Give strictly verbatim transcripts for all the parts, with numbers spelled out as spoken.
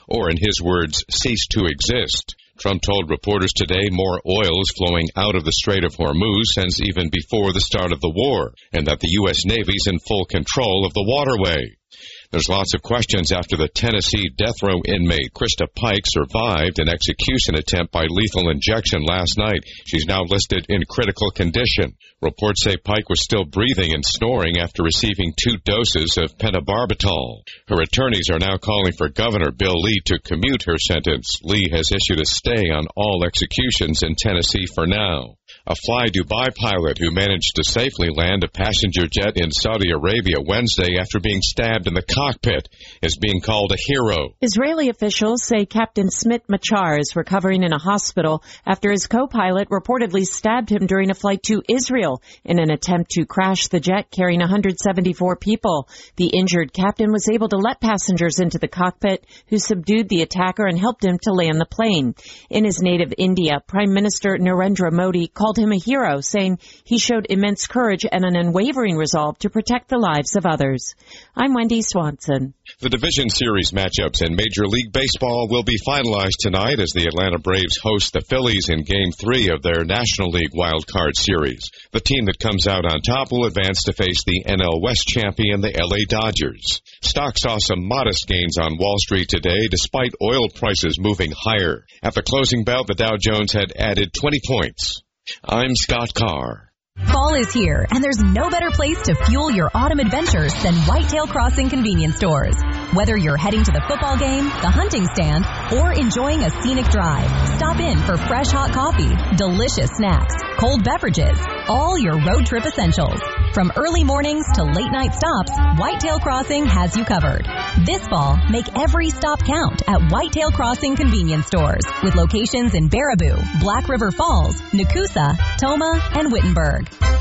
or in his words, cease to exist. Trump told reporters today more oil is flowing out of the Strait of Hormuz since even before the start of the war, and that the U S Navy's in full control of the waterway. There's lots of questions after the Tennessee death row inmate Krista Pike survived an execution attempt by lethal injection last night. She's now listed in critical condition. Reports say Pike was still breathing and snoring after receiving two doses of pentobarbital. Her attorneys are now calling for Governor Bill Lee to commute her sentence. Lee has issued a stay on all executions in Tennessee for now. A Fly Dubai pilot who managed to safely land a passenger jet in Saudi Arabia Wednesday after being stabbed in the cockpit is being called a hero. Israeli officials say Captain Smit Machar is recovering in a hospital after his co-pilot reportedly stabbed him during a flight to Israel in an attempt to crash the jet carrying one hundred seventy-four people. The injured captain was able to let passengers into the cockpit, who subdued the attacker and helped him to land the plane. In his native India, Prime Minister Narendra Modi called him a hero, saying he showed immense courage and an unwavering resolve to protect the lives of others. I'm Wendy Swanson. The Division Series matchups in Major League Baseball will be finalized tonight as the Atlanta Braves host the Phillies in Game three of their National League Wild Card Series. The team that comes out on top will advance to face the N L West champion, the L A Dodgers. Stocks saw some modest gains on Wall Street today, despite oil prices moving higher. At the closing bell, the Dow Jones had added twenty points. I'm Scott Carr. Fall is here, and there's no better place to fuel your autumn adventures than Whitetail Crossing convenience stores. Whether you're heading to the football game, the hunting stand, or enjoying a scenic drive, stop in for fresh hot coffee, delicious snacks, cold beverages, all your road trip essentials. From early mornings to late night stops, Whitetail Crossing has you covered. This fall, make every stop count at Whitetail Crossing convenience stores, with locations in Baraboo, Black River Falls, Nakusa, Toma, and Wittenberg.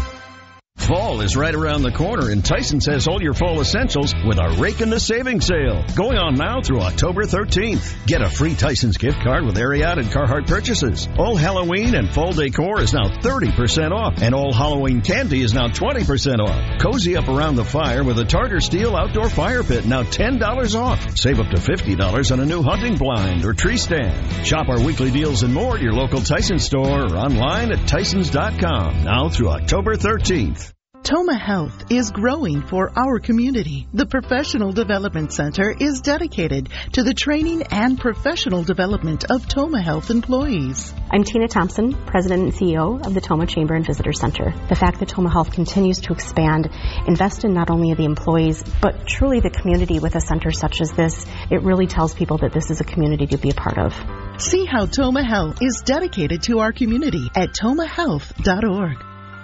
Fall is right around the corner, and Tyson's has all your fall essentials with a Rake in the Savings Sale. Going on now through October thirteenth. Get a free Tyson's gift card with Ariat and Carhartt purchases. All Halloween and fall decor is now thirty percent off, and all Halloween candy is now twenty percent off. Cozy up around the fire with a Tartar Steel Outdoor Fire Pit, now ten dollars off. Save up to fifty dollars on a new hunting blind or tree stand. Shop our weekly deals and more at your local Tyson's store or online at Tysons dot com. Now through October thirteenth. Toma Health is growing for our community. The Professional Development Center is dedicated to the training and professional development of Toma Health employees. I'm Tina Thompson, President and C E O of the Toma Chamber and Visitor Center. The fact that Toma Health continues to expand, invest in not only the employees, but truly the community with a center such as this, it really tells people that this is a community to be a part of. See how Toma Health is dedicated to our community at toma health dot org.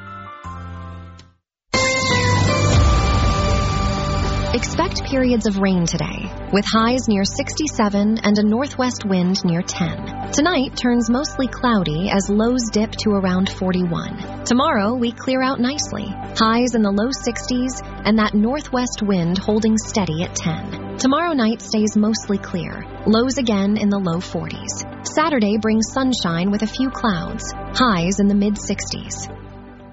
Expect periods of rain today, with highs near sixty-seven and a northwest wind near ten. Tonight turns mostly cloudy as lows dip to around forty-one. Tomorrow we clear out nicely, highs in the low sixties and that northwest wind holding steady at ten. Tomorrow night stays mostly clear, lows again in the low forties. Saturday brings sunshine with a few clouds, highs in the mid sixties.